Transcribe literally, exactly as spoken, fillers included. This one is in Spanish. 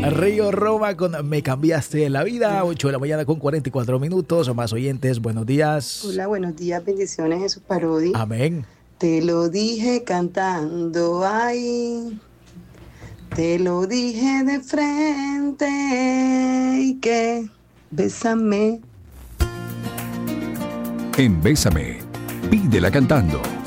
Río Roma con Me cambiaste la vida, ocho de la mañana con cuarenta y cuatro minutos. Más oyentes, buenos días. Hola, buenos días, bendiciones, Jesús Parodi. Amén. Te lo dije cantando ahí, te lo dije de frente y que bésame. En Bésame, pídela cantando.